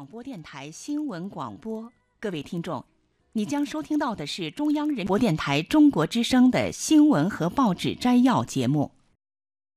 广播电台新闻广播，各位听众，你将收听到的是中央人民广播电台中国之声的新闻和报纸摘要节目。